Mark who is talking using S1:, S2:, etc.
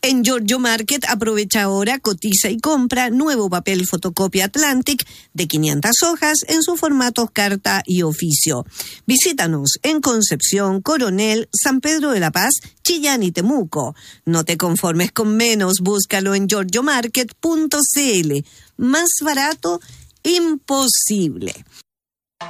S1: En Giorgio Market aprovecha ahora, cotiza y compra nuevo papel fotocopia Atlantic de 500 hojas en sus formatos carta y oficio. Visítanos en Concepción, Coronel, San Pedro de la Paz, Chillán y Temuco. No te conformes con menos, búscalo en giorgiomarket.cl. Más barato, imposible.